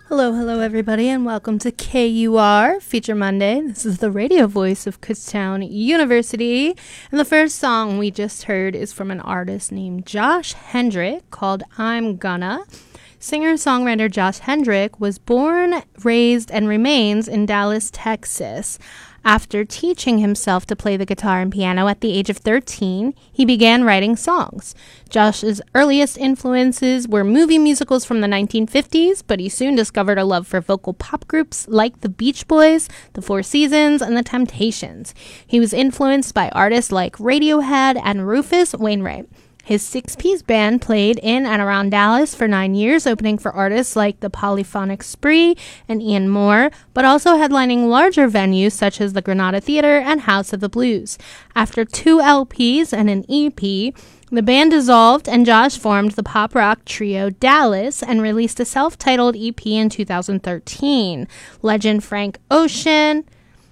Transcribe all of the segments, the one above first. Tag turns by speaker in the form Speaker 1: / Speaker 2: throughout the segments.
Speaker 1: Hello, everybody, and welcome to KUR Feature Monday. This is the radio voice of Kutztown University, and the first song we just heard is from an artist named Josh Hendrick called I'm Gonna. Singer-songwriter Josh Hendrick was born, raised, and remains in Dallas, Texas. After teaching himself to play the guitar and piano at the age of 13, he began writing songs. Josh's earliest influences were movie musicals from the 1950s, but he soon discovered a love for vocal pop groups like the Beach Boys, the Four Seasons, and the Temptations. He was influenced by artists like Radiohead and Rufus Wainwright. His six-piece band played in and around Dallas for 9 years, opening for artists like the Polyphonic Spree and Ian Moore, but also headlining larger venues such as the Granada Theater and House of the Blues. After 2 LPs and an EP, the band dissolved and Josh formed the pop rock trio Dallas and released a self-titled EP in 2013. Legend Frank Ocean...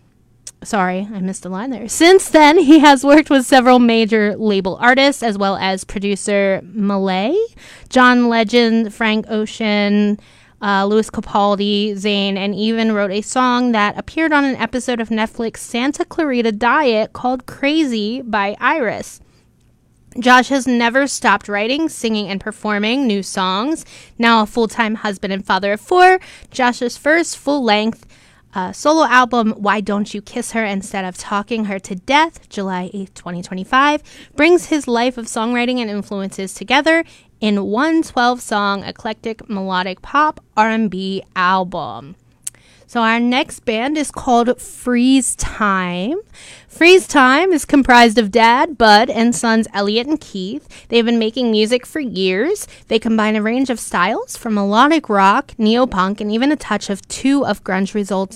Speaker 1: Sorry, I missed a line there. Since then, he has worked with several major label artists, as well as producer Malay, John Legend, Frank Ocean, Louis Capaldi, Zayn, and even wrote a song that appeared on an episode of Netflix Santa Clarita Diet called Crazy by Iris. Josh has never stopped writing, singing, and performing new songs. Now a full-time husband and father of 4, Josh's first full-length solo album, Why Don't You Kiss Her Instead of Talking Her to Death, July 8th, 2025, brings his life of songwriting and influences together in one 12-song eclectic melodic pop R&B album. So our next band is called Freeze Time. Freeze Time is comprised of Dad, Bud, and sons Elliot and Keith. They've been making music for years. They combine a range of styles from melodic rock, neo-punk, and even a touch or two of grunge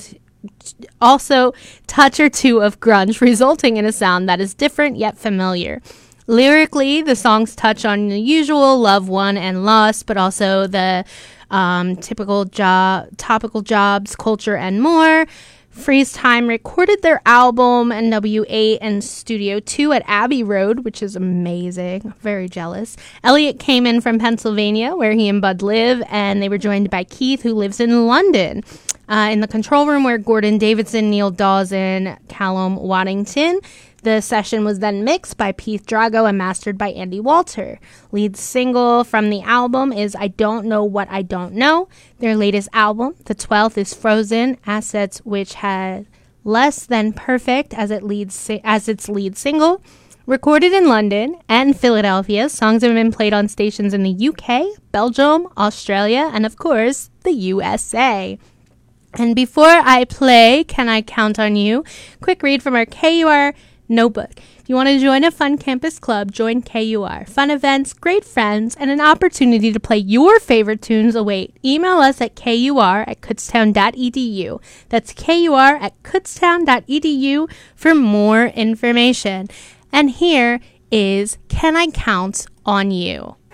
Speaker 1: resulting in a sound that is different yet familiar. Lyrically, the songs touch on the usual love, won, and lost, but also the topical jobs, culture, and more. Freeze Time recorded their album NW8 and Studio 2 at Abbey Road, which is amazing. Very jealous. Elliot came in from Pennsylvania, where he and Bud live, and they were joined by Keith, who lives in London. In the control room were Gordon Davidson, Neil Dawson, Callum Waddington. The session was then mixed by Pete Drago and mastered by Andy Walter. Lead single from the album is I Don't Know What I Don't Know. Their latest album, the 12th, is Frozen, Assets, which had Less Than Perfect as its lead single. Recorded in London and Philadelphia, songs have been played on stations in the UK, Belgium, Australia, and of course, the USA. And before I play Can I Count on You, quick read from our KUR Notebook. If you want to join a fun campus club, join KUR. Fun events, great friends, and an opportunity to play your favorite tunes await. Email us at kur@kutztown.edu. That's kur@kutztown.edu for more information. And here is Can I Count on You?